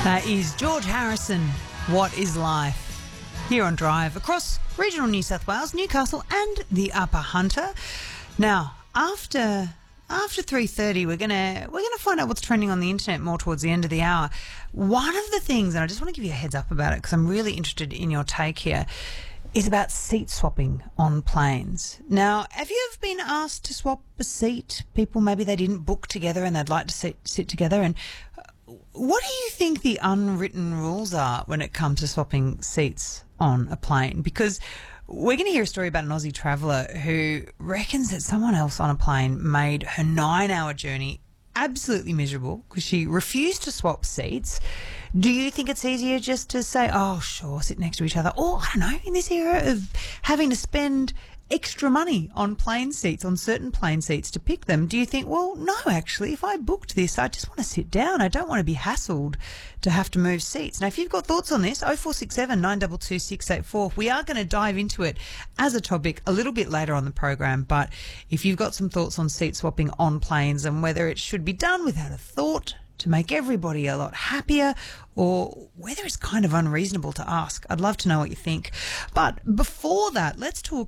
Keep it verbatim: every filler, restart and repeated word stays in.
That is George Harrison, What is Life? Here on Drive across regional New South Wales, Newcastle and the Upper Hunter. Now, after after three thirty, we're gonna we're gonna find out what's trending on the internet more towards the end of the hour. One of the things, and I just want to give you a heads up about it because I'm really interested in your take here, is about seat swapping on planes. Now, have you ever been asked to swap a seat? People, maybe they didn't book together and they'd like to sit, sit together. And what do you think the unwritten rules are when it comes to swapping seats on a plane? Because we're going to hear a story about an Aussie traveller who reckons that someone else on a plane made her nine-hour journey absolutely miserable because she refused to swap seats. Do you think it's easier just to say, oh, sure, sit next to each other? Or, I don't know, in this era of having to spend extra money on plane seats, on certain plane seats to pick them, do you think, well, no, actually, if I booked this, I just want to sit down. I don't want to be hassled to have to move seats. Now, if you've got thoughts on this, oh four six seven, nine two two, six eight four. We are going to dive into it as a topic a little bit later on the program, but if you've got some thoughts on seat swapping on planes and whether it should be done without a thought to make everybody a lot happier, or whether it's kind of unreasonable to ask, I'd love to know what you think. But before that, let's talk